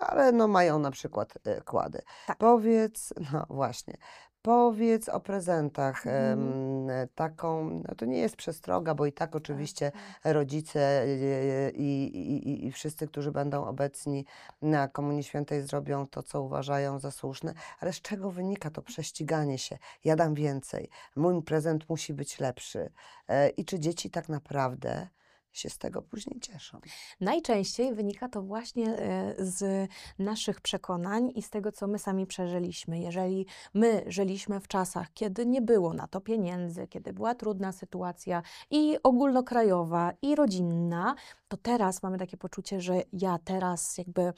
ale no mają na przykład kłady. Tak. Powiedz, no właśnie, powiedz o prezentach. Mhm. Taką, no to nie jest przestroga, bo i tak Tak, oczywiście tak. rodzice i wszyscy, którzy będą obecni na Komunii Świętej zrobią to, co uważają za słuszne, ale z czego wynika to prześciganie się? Ja dam więcej, mój prezent musi być lepszy. I czy dzieci tak naprawdę się z tego później cieszą? Najczęściej wynika to właśnie z naszych przekonań i z tego, co my sami przeżyliśmy. Jeżeli my żyliśmy w czasach, kiedy nie było na to pieniędzy, kiedy była trudna sytuacja i ogólnokrajowa, i rodzinna, to teraz mamy takie poczucie, że ja teraz jakby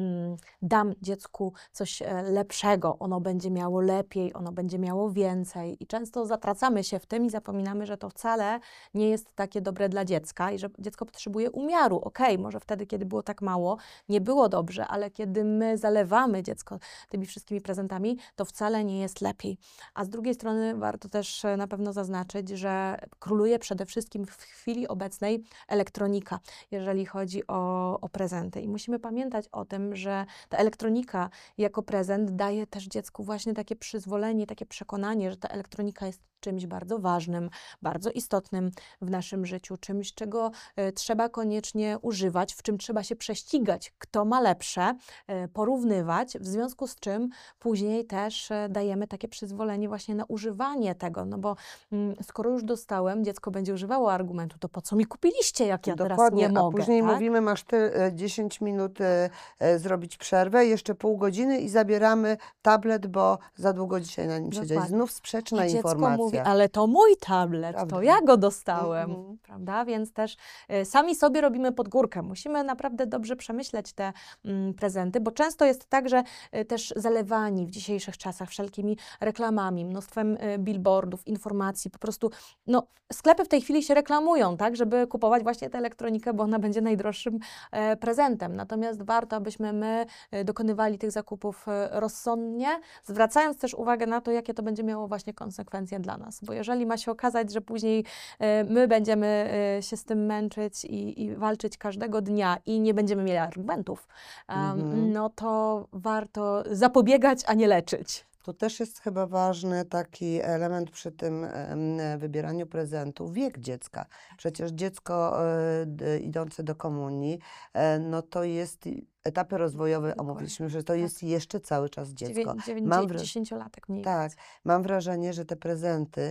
dam dziecku coś lepszego, ono będzie miało lepiej, ono będzie miało więcej i często zatracamy się w tym i zapominamy, że to wcale nie jest takie dobre dla dziecka i że dziecko potrzebuje umiaru. Okej, może wtedy, kiedy było tak mało, nie było dobrze, ale kiedy my zalewamy dziecko tymi wszystkimi prezentami, to wcale nie jest lepiej. A z drugiej strony warto też na pewno zaznaczyć, że króluje przede wszystkim w chwili obecnej elektronika, jeżeli chodzi o prezenty. I musimy pamiętać o tym, że ta elektronika jako prezent daje też dziecku właśnie takie przyzwolenie, takie przekonanie, że ta elektronika jest czymś bardzo ważnym, bardzo istotnym w naszym życiu, czymś, czego trzeba koniecznie używać, w czym trzeba się prześcigać, kto ma lepsze, porównywać, w związku z czym później też dajemy takie przyzwolenie właśnie na używanie tego, no bo skoro już dostałem, dziecko będzie używało argumentu, to po co mi kupiliście, jak ja teraz nie Dokładnie, a mogę, później tak? mówimy, masz ty 10 minut zrobić przerwę, jeszcze pół godziny i zabieramy tablet, bo za długo dzisiaj na nim siedzieć. Dokładnie. Znów A sprzeczna dziecko mówi, informacja, ale to mój tablet, to prawda? ja go dostałem, Mhm. prawda? Więc też sami sobie robimy pod górkę. Musimy naprawdę dobrze przemyśleć te prezenty, bo często jest tak, że też zalewani w dzisiejszych czasach wszelkimi reklamami, mnóstwem billboardów, informacji, po prostu no, sklepy w tej chwili się reklamują, tak, żeby kupować właśnie tę elektronikę, bo ona będzie najdroższym prezentem. Natomiast warto, abyśmy my dokonywali tych zakupów rozsądnie, zwracając też uwagę na to, jakie to będzie miało właśnie konsekwencje dla nas. Bo jeżeli ma się okazać, że później my będziemy się z tym męczyć i walczyć każdego dnia i nie będziemy mieli argumentów, Mhm. no to warto zapobiegać, a nie leczyć. To też jest chyba ważny taki element przy tym wybieraniu prezentów, wiek dziecka. Przecież dziecko idące do komunii, no to jest etapy rozwojowe, Dokładnie, omówiliśmy, że to tak. jest jeszcze cały czas dziecko. Mam wrażenie, 10-latek mniej tak, więcej. mam wrażenie, że te prezenty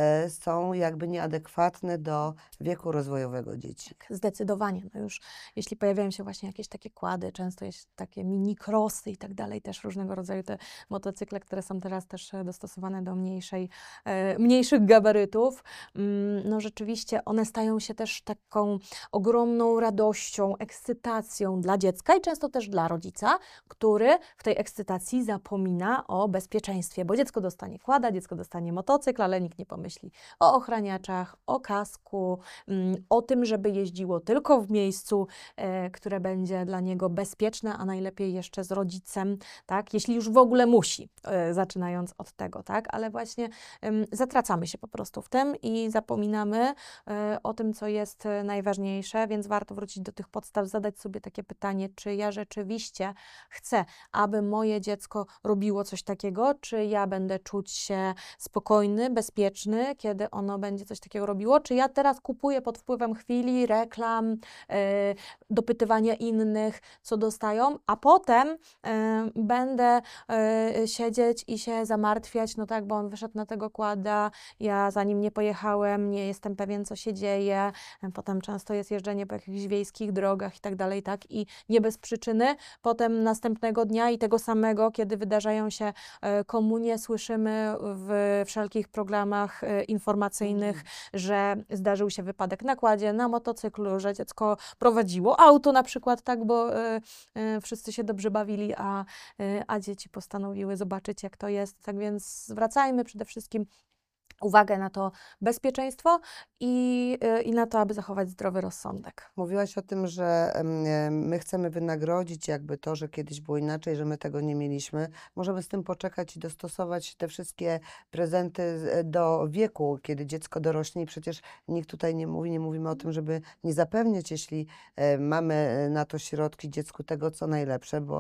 są jakby nieadekwatne do wieku rozwojowego dzieci. Zdecydowanie. No już jeśli pojawiają się właśnie jakieś takie kłady, często jest takie mini-crossy i tak dalej, też różnego rodzaju te motocykle, które są teraz też dostosowane do mniejszych gabarytów, no rzeczywiście one stają się też taką ogromną radością, ekscytacją dla dziecka i często też dla rodzica, który w tej ekscytacji zapomina o bezpieczeństwie, bo dziecko dostanie kłada, dziecko dostanie motocykl, ale nikt nie pomyśli o ochraniaczach, o kasku, o tym, żeby jeździło tylko w miejscu, które będzie dla niego bezpieczne, a najlepiej jeszcze z rodzicem, tak, jeśli już w ogóle musi, zaczynając od tego, tak, ale właśnie zatracamy się po prostu w tym i zapominamy o tym, co jest najważniejsze, więc warto wrócić do tych podstaw, zadać sobie takie pytanie, czy ja rzeczywiście chcę, aby moje dziecko robiło coś takiego, czy ja będę czuć się spokojny, bezpieczny, kiedy ono będzie coś takiego robiło, czy ja teraz kupuję pod wpływem chwili, reklam, dopytywania innych, co dostają, a potem będę siedzieć i się zamartwiać, no tak, bo on wyszedł na tego kłada, ja za nim nie pojechałem, nie jestem pewien, co się dzieje, potem często jest jeżdżenie po jakichś wiejskich drogach i tak dalej, tak, i nie bez przyczyny, potem następnego dnia i tego samego, kiedy wydarzają się komunie, słyszymy w wszelkich programach informacyjnych, że zdarzył się wypadek na kładzie, na motocyklu, że dziecko prowadziło auto na przykład, tak, bo wszyscy się dobrze bawili, a dzieci postanowiły zobaczyć, jak to jest. Tak więc zwracajmy przede wszystkim uwagę na to bezpieczeństwo i na to, aby zachować zdrowy rozsądek. Mówiłaś o tym, że my chcemy wynagrodzić jakby to, że kiedyś było inaczej, że my tego nie mieliśmy. Możemy z tym poczekać i dostosować te wszystkie prezenty do wieku, kiedy dziecko dorośnie i przecież nikt tutaj nie mówi, nie mówimy o tym, żeby nie zapewniać, jeśli mamy na to środki, dziecku tego, co najlepsze, bo